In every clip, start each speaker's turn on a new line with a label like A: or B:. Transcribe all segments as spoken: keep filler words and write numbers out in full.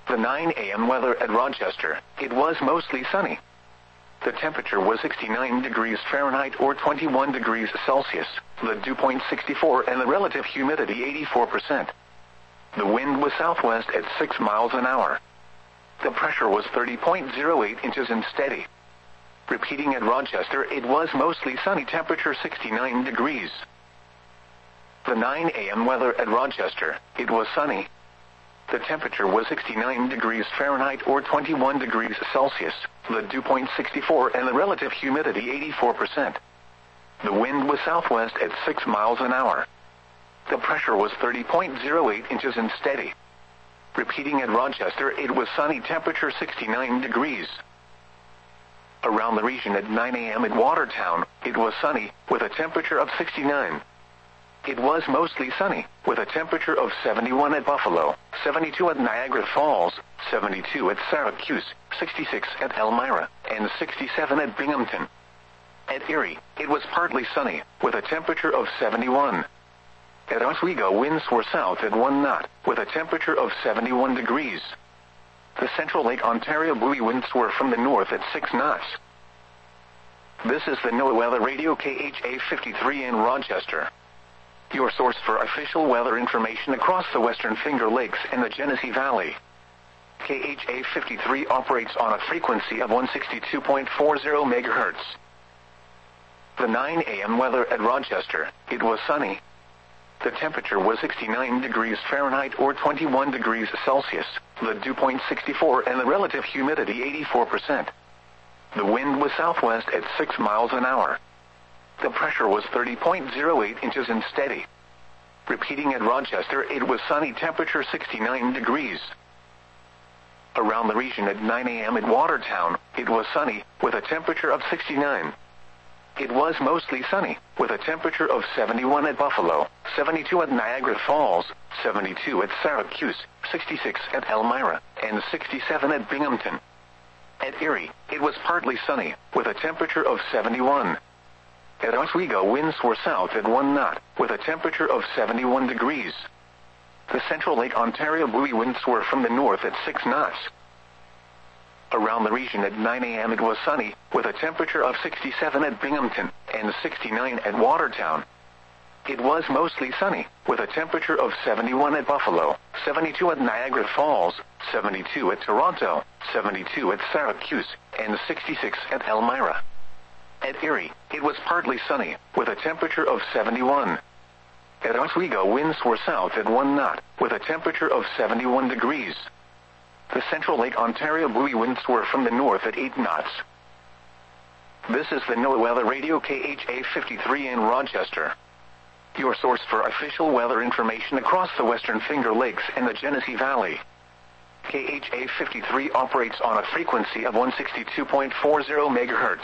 A: The nine a m weather at Rochester. It was mostly sunny. The temperature was sixty-nine degrees Fahrenheit or twenty-one degrees Celsius. The dew point sixty-four and the relative humidity eighty-four percent. The wind was southwest at six miles an hour. The pressure was thirty point zero eight inches and steady. Repeating at Rochester, it was mostly sunny, temperature sixty-nine degrees. The nine a m weather at Rochester. It was sunny. The temperature was sixty-nine degrees Fahrenheit or twenty-one degrees Celsius. The dew point sixty-four and the relative humidity eighty-four percent. The wind was southwest at six miles an hour. The pressure was thirty point zero eight inches and steady. Repeating at Rochester, it was sunny, temperature sixty-nine degrees. Around the region at nine a m at Watertown, it was sunny, with a temperature of sixty-nine. It was mostly sunny, with a temperature of seventy-one at Buffalo, seventy-two at Niagara Falls, seventy-two at Syracuse, sixty-six at Elmira, and sixty-seven at Binghamton. At Erie, it was partly sunny, with a temperature of seventy-one. At Oswego, winds were south at one knot, with a temperature of seventy-one degrees. The Central Lake Ontario buoy winds were from the north at six knots. This is the NOAA Weather Radio K H A fifty-three in Rochester, your source for official weather information across the Western Finger Lakes and the Genesee Valley. K H A fifty-three operates on a frequency of one sixty-two point four zero megahertz. The nine a m weather at Rochester. It was sunny. The temperature was sixty-nine degrees Fahrenheit or twenty-one degrees Celsius. The dew point sixty-four and the relative humidity eighty-four percent. The wind was southwest at six miles an hour. The pressure was thirty point zero eight inches and steady. Repeating at Rochester, it was sunny, temperature sixty-nine degrees. Around the region at nine a m at Watertown, it was sunny, with a temperature of sixty-nine. It was mostly sunny, with a temperature of seventy-one at Buffalo, seventy-two at Niagara Falls, seventy-two at Syracuse, sixty-six at Elmira, and sixty-seven at Binghamton. At Erie, it was partly sunny, with a temperature of seventy-one. At Oswego, winds were south at one knot, with a temperature of seventy-one degrees. The Central Lake Ontario buoy winds were from the north at six knots. Around the region at nine a m it was sunny, with a temperature of sixty-seven at Binghamton, and sixty-nine at Watertown. It was mostly sunny, with a temperature of seventy-one at Buffalo, seventy-two at Niagara Falls, seventy-two at Toronto, seventy-two at Syracuse, and sixty-six at Elmira. At Erie, it was partly sunny, with a temperature of seventy-one. At Oswego, winds were south at one knot, with a temperature of seventy-one degrees. The Central Lake Ontario buoy winds were from the north at eight knots. This is the NOAA Weather Radio K H A fifty-three in Rochester, your source for official weather information across the Western Finger Lakes and the Genesee Valley. K H A fifty-three operates on a frequency of one sixty-two point four zero megahertz.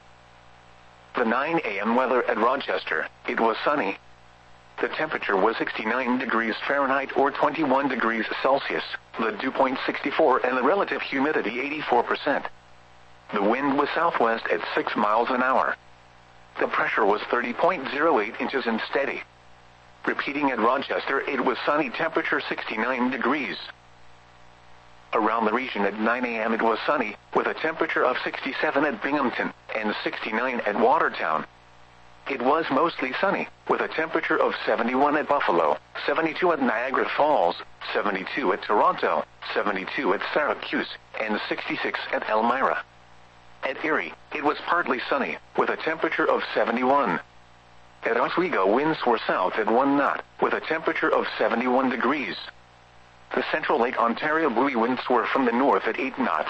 A: The nine a m weather at Rochester. It was sunny. The temperature was sixty-nine degrees Fahrenheit or twenty-one degrees Celsius. The dew point sixty-four and the relative humidity eighty-four percent. The wind was southwest at six miles an hour. The pressure was thirty point zero eight inches and steady. Repeating at Rochester, it was sunny, temperature sixty-nine degrees. Around the region at nine a m it was sunny, with a temperature of sixty-seven at Binghamton, and sixty-nine at Watertown. It was mostly sunny, with a temperature of seventy-one at Buffalo, seventy-two at Niagara Falls, seventy-two at Toronto, seventy-two at Syracuse, and sixty-six at Elmira. At Erie, it was partly sunny, with a temperature of seventy-one. At Oswego, winds were south at one knot, with a temperature of seventy-one degrees. The Central Lake Ontario buoy winds were from the north at eight knots.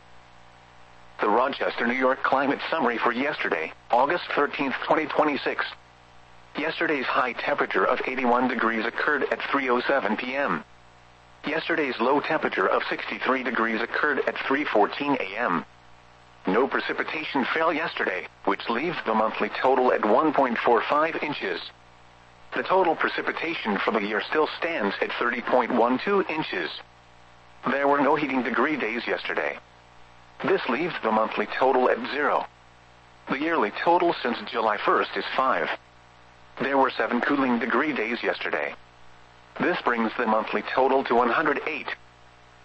A: The Rochester, New York climate summary for yesterday, August thirteenth, twenty twenty-six. Yesterday's high temperature of eighty-one degrees occurred at three oh seven p m Yesterday's low temperature of sixty-three degrees occurred at three fourteen a m No precipitation fell yesterday, which leaves the monthly total at one point four five inches. The total precipitation for the year still stands at thirty point one two inches. There were no heating degree days yesterday. This leaves the monthly total at zero. The yearly total since July first is five. There were seven cooling degree days yesterday. This brings the monthly total to one hundred eight.